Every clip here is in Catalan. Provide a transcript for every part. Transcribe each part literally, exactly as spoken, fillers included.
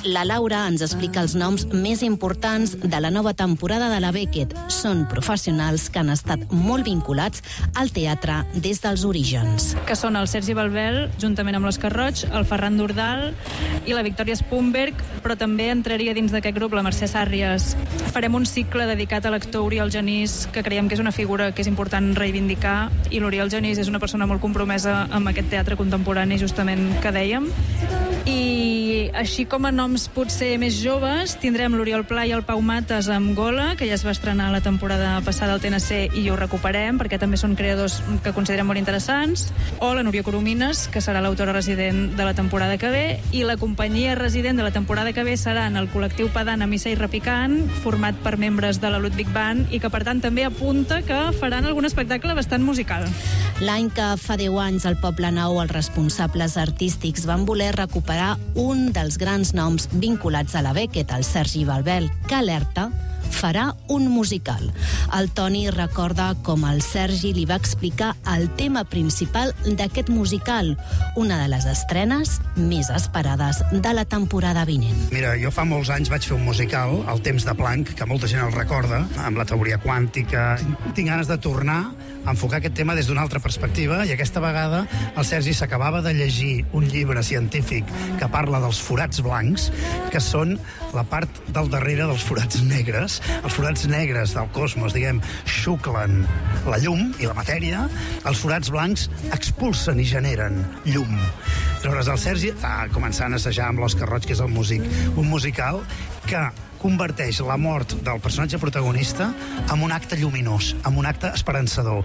La Laura ens explica els noms més importants de la nova temporada de la Beckett. Són professionals que han estat molt vinculats al teatre des dels orígens. Que són el Sergi Balbel, juntament amb l'Òscar Roig, el Ferran Dordal i la Victòria Spumberg, però també entraria dins d'aquest grup la Mercè Sàrries. Farem un cicle dedicat a l'actor Oriol Genís, que creiem que és una figura que és important reivindicar, i l'Oriol Genís és una persona molt compromesa amb aquest teatre contemporani, justament, que dèiem. I així com a noms potser més joves, tindrem l'Oriol Pla i el Pau Mates amb Gola, que ja es va estrenar la temporada passada al T N C i ho recuperem, perquè també són creadors que considerem molt interessants, o la Núria Coromines, que serà l'autora resident de la temporada que ve, i la companyia resident de la temporada que ve seran el col·lectiu Padana, Missa i Repicant, format per membres de la Ludwig Band, i que per tant també apunta que faran algun espectacle bastant musical. L'any que fa deu anys al Poble Nou els responsables artístics van voler recuperar un dels grans noms vinculats a la Beckett, el Sergi Balbel, que alerta farà un musical. El Toni recorda com el Sergi li va explicar el tema principal d'aquest musical, una de les estrenes més esperades de la temporada vinent. Mira, jo fa molts anys vaig fer un musical, El temps de Planck, que molta gent el recorda, amb la teoria quàntica. Tinc ganes de tornar a enfocar aquest tema des d'una altra perspectiva, i aquesta vegada el Sergi s'acabava de llegir un llibre científic que parla dels forats blancs, que són la part del darrere dels forats negres. Els forats negres del cosmos, diguem, xuclen la llum i la matèria, els forats blancs expulsen i generen llum. Aleshores, el Sergi està començant a assajar amb l'Òscar Roig, que és el músic, un musical que converteix la mort del personatge protagonista en un acte lluminós, en un acte esperançador.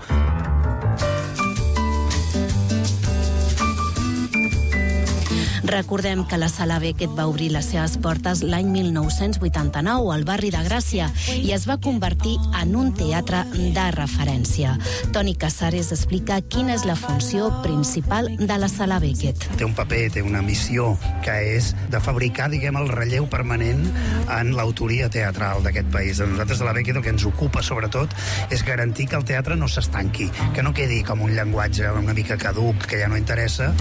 Recordem que la Sala Beckett va obrir les seves portes l'any mil nou-cents vuitanta-nou al barri de Gràcia i es va convertir en un teatre de referència. Toni Casares explica quina és la funció principal de la Sala Beckett. Té un paper, té una missió, que és de fabricar, diguem, el relleu permanent en l'autoria teatral d'aquest país. A nosaltres de la Beckett el que ens ocupa, sobretot, és garantir que el teatre no s'estanqui, que no quedi com un llenguatge una mica caduc, que ja no interessa.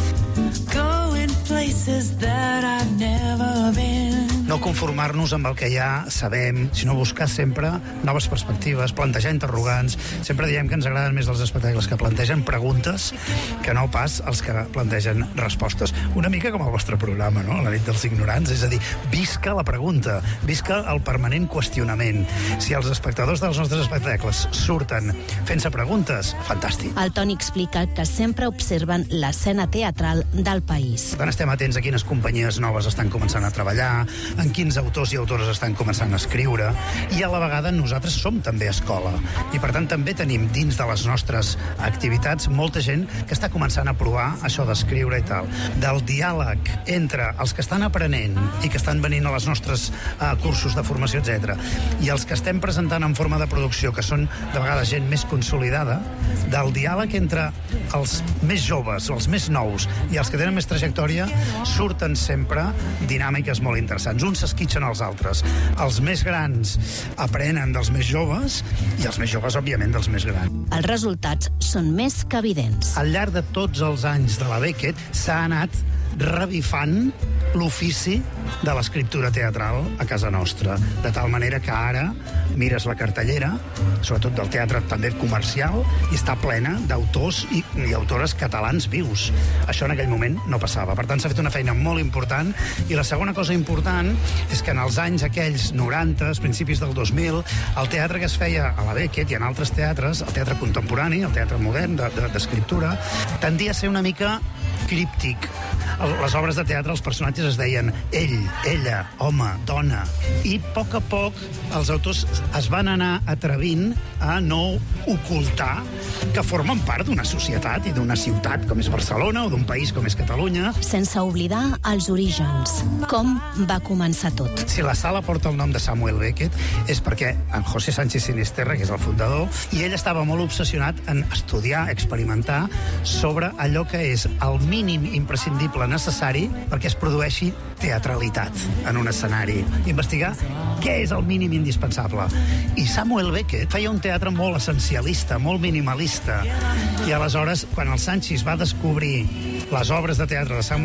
No conformar-nos amb el que ja sabem, sinó buscar sempre noves perspectives, plantejar interrogants. Sempre diem que ens agraden més els espectacles que plantegen preguntes que no pas els que plantegen respostes. Una mica com el vostre programa, no?, La nit dels ignorants. És a dir, visca la pregunta, visca el permanent qüestionament. Si els espectadors dels nostres espectacles surten fent-se preguntes, fantàstic. El Toni explica que sempre observen l'escena teatral del país. Per tant, estem atents a quines companyies noves estan començant a treballar, en quins autors i autores estan començant a escriure, i a la vegada nosaltres som també escola. I per tant també tenim dins de les nostres activitats molta gent que està començant a provar això d'escriure i tal. Del diàleg entre els que estan aprenent i que estan venint a les nostres uh, cursos de formació, etcètera, i els que estem presentant en forma de producció, que són de vegades gent més consolidada, del diàleg entre els més joves, els més nous i els que tenen més trajectòria, surten sempre dinàmiques molt interessants. Uns s'esquitxen als altres. Els més grans aprenen dels més joves i els més joves, òbviament, dels més grans. Els resultats són més que evidents. Al llarg de tots els anys de la Beckett s'ha anat revifant l'ofici de l'escriptura teatral a casa nostra, de tal manera que ara mires la cartellera, sobretot del teatre també comercial, i està plena d'autors i, i autores catalans vius. Això en aquell moment no passava. Per tant, s'ha fet una feina molt important, i la segona cosa important és que en els anys aquells noranta, principis del dos mil, el teatre que es feia a la Beckett i en altres teatres, el teatre contemporani, el teatre modern d'escriptura, de, de, tendia a ser una mica críptic. Les obres de teatre, els personatges es deien ell, ella, home, dona, i a poc a poc els autors es van anar atrevint a no ocultar que formen part d'una societat i d'una ciutat com és Barcelona o d'un país com és Catalunya. Sense oblidar els orígens, com va començar tot. Si la sala porta el nom de Samuel Beckett és perquè en José Sánchez Sinisterra, que és el fundador, i ell estava molt obsessionat en estudiar, experimentar sobre allò que és el mínim imprescindible necessari perquè es produeixi teatralitat en un escenari. Investigar què és el mínim indispensable. I Samuel Beckett feia un teatre molt essencialista, molt minimalista. I aleshores, quan el Sanchis va descobrir les obres de teatre de Samuel